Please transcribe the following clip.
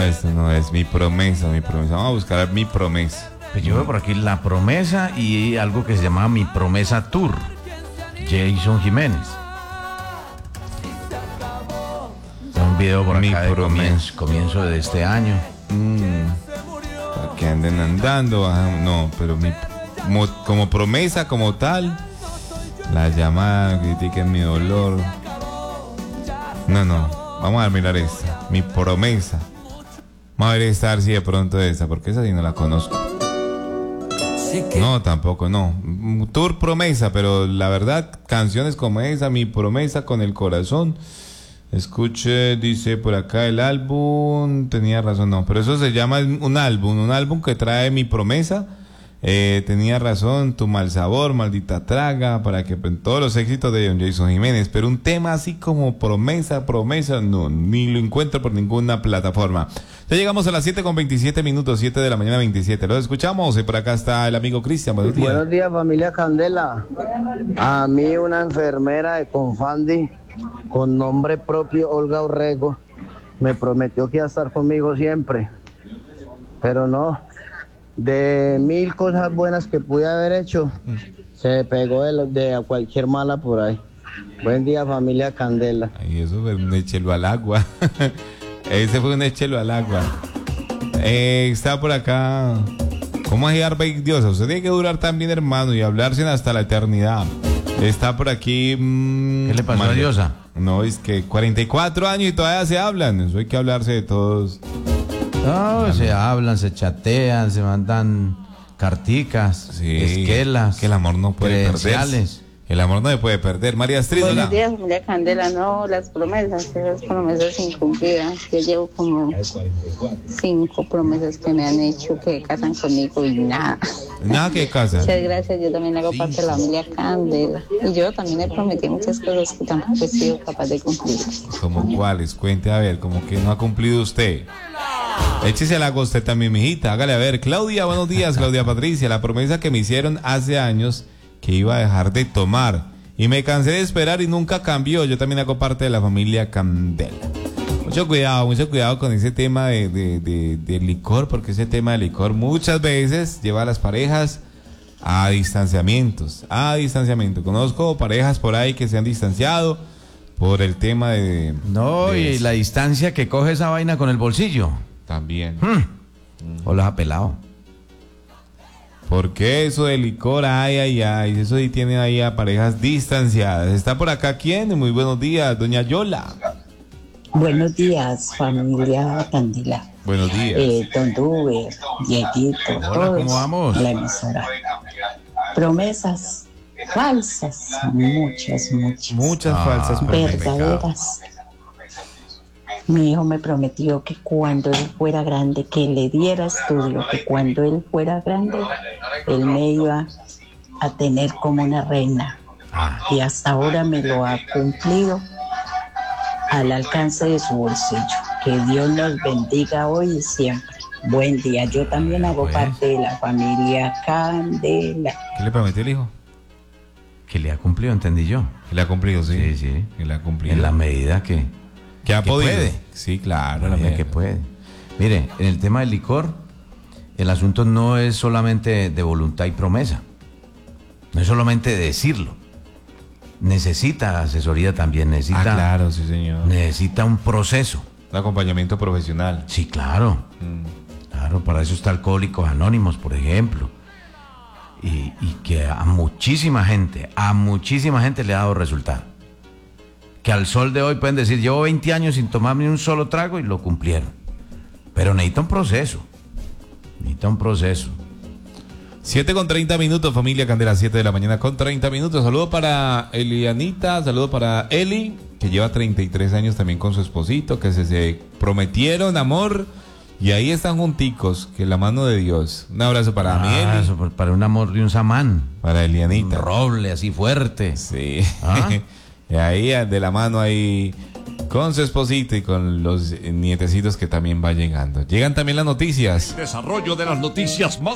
esto no es mi promesa. Vamos a buscar mi promesa. Pues yo veo por aquí La Promesa y algo que se llama Mi Promesa Tour. Jason Jiménez. Un video por acá de comienzo de este año. Para que anden andando. No, pero como promesa, como tal. La llamada, critiquen mi dolor. No. Vamos a mirar esta. Mi promesa. Vamos a ver esta, si de pronto esta, porque esa sí no la conozco. No, tampoco, no. Tour promesa, pero la verdad, canciones como esa, Mi Promesa con el Corazón. Escuche, dice por acá el álbum, tenía razón, no, pero eso se llama un álbum que trae Mi Promesa. Tenía razón, Tu Mal Sabor, Maldita Traga, para que todos los éxitos de Don Jason Jiménez, pero un tema así como promesa, no, ni lo encuentro por ninguna plataforma. Ya llegamos a las 7:27, 7 de la mañana 27, los escuchamos y por acá está el amigo Cristian. Buenos días, familia Candela. A mí una enfermera de Confandi con nombre propio, Olga Orrego, me prometió que iba a estar conmigo siempre, pero no. De 1000 cosas buenas que pude haber hecho, se pegó de cualquier mala por ahí. Buen día, familia Candela. Ay, eso fue un échelo al agua. Ese fue un échelo al agua. Está por acá. ¿Cómo es Arbey Diosa? Usted tiene que durar también, hermano, y hablarse hasta la eternidad. Está por aquí. ¿Qué le pasó a Diosa? No, es que 44 años y todavía se hablan. Eso hay que hablarse de todos. No, se hablan, se chatean, se mandan carticas, esquelas. Que el amor no puede perderse. El amor no se puede perder. María Astrid. Buenos días, familia Candela. No, las promesas incumplidas. Yo llevo como 5 promesas que me han hecho que casan conmigo y nada. Nada que casan. Muchas gracias. Yo también hago parte de la familia Candela. Y yo también he prometido muchas cosas que tampoco he sido capaz de cumplir. ¿Como cuáles? Cuente a ver, como que no ha cumplido usted. Échese al agua usted también, mijita. Hágale a ver. Claudia, buenos días. Claudia Patricia. La promesa que me hicieron hace años que iba a dejar de tomar y me cansé de esperar y nunca cambió. Yo también hago parte de la familia Candela. Mucho cuidado con ese tema de licor, porque ese tema de licor muchas veces lleva a las parejas a distanciamientos. Conozco parejas por ahí que se han distanciado por el tema de... No, y la distancia que coge esa vaina con el bolsillo. También. O los ha pelado. ¿Por qué eso de licor? Ay, eso sí tiene ahí a parejas distanciadas. ¿Está por acá quién? Muy buenos días, doña Yola. Buenos días, familia Candela. Buenos días. Don Dube, Dieguito, hola, todos. ¿cómo vamos? La emisora. Promesas falsas, muchas. Muchas falsas promesas. Verdaderas. Mi hijo me prometió que cuando él fuera grande, que le diera estudio, que cuando él fuera grande, él me iba a tener como una reina. Y hasta ahora me lo ha cumplido al alcance de su bolsillo. Que Dios nos bendiga hoy y siempre. Buen día. Yo también hago parte de la familia Candela. ¿Qué le prometió el hijo? Que le ha cumplido, entendí yo. Que le ha cumplido, sí. Sí. Que le ha cumplido. En la medida que ha podido. Puede. Sí, claro. En la medida que puede. Mire, en el tema del licor, el asunto no es solamente de voluntad y promesa. No es solamente decirlo. Necesita asesoría también, necesita... claro, sí, señor. Necesita un proceso. Un acompañamiento profesional. Sí, claro. Claro, para eso está Alcohólicos Anónimos, por ejemplo. Y que a muchísima gente le ha dado resultado. Que al sol de hoy pueden decir, llevo 20 años sin tomar ni un solo trago y lo cumplieron. Pero necesita un proceso. 7:30, familia Candela, 7 de la mañana con 30 minutos. Saludo para Elianita, saludo para Eli, que lleva 33 años también con su esposito, que se prometieron amor y ahí están junticos, que la mano de Dios. Un abrazo para mí, Eli. Para un amor de un samán. Para Elianita. Un roble así fuerte. Sí. Y ahí de la mano ahí con su esposito y con los nietecitos que también va llegando. Llegan también las noticias. Desarrollo de las noticias más